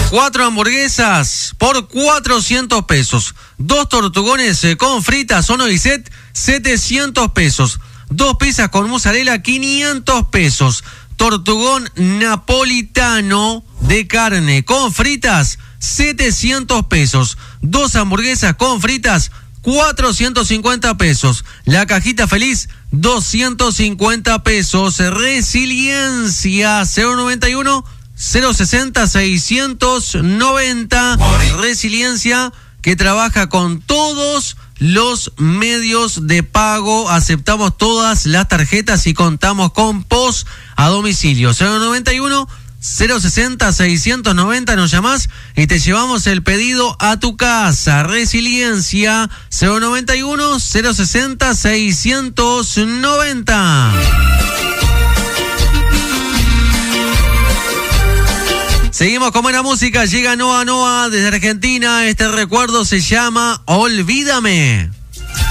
4 hamburguesas por 400 pesos. 2 tortugones con fritas o noisette, 700 pesos. 2 pizzas con mozzarella, 500 pesos. Tortugón napolitano de carne con fritas, 700 pesos. 2 hamburguesas con fritas, 450 pesos. La cajita feliz, 250 pesos. Resiliencia, 091 060 690. Resiliencia, que trabaja con todos los medios de pago. Aceptamos todas las tarjetas y contamos con POS a domicilio. 091 060 690, nos llamás y te llevamos el pedido a tu casa. Resiliencia, 091 060 690. Seguimos con buena música. Llega Noa Noa desde Argentina. Este recuerdo se llama Olvídame.